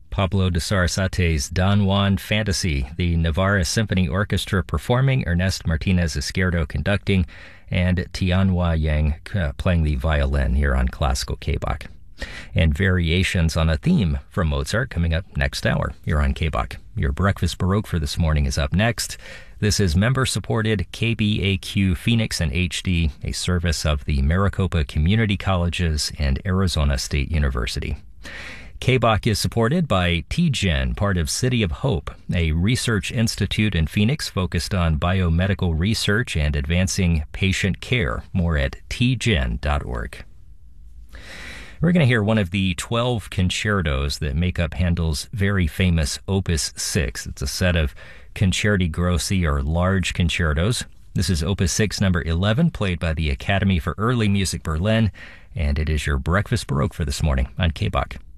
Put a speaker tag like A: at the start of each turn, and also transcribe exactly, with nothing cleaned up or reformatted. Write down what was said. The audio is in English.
A: Pablo de Sarasate's Don Juan Fantasy, the Navarra Symphony Orchestra performing, Ernest Martinez Izquierdo conducting, and Tianhua Yang uh, playing the violin here on Classical K B O C. And variations on a theme from Mozart coming up next hour here on K B O C. Your Breakfast Baroque for this morning is up next. This is member-supported K B A Q Phoenix and H D, a service of the Maricopa Community Colleges and Arizona State University. K B O C is supported by T G E N, part of City of Hope, a research institute in Phoenix focused on biomedical research and advancing patient care. More at T G E N dot org. We're going to hear one of the twelve concertos that make up Handel's very famous Opus six. It's a set of concerti grossi, or large concertos. This is Opus six, number eleven, played by the Academy for Early Music Berlin, and it is your Breakfast Baroque for this morning on K B O C.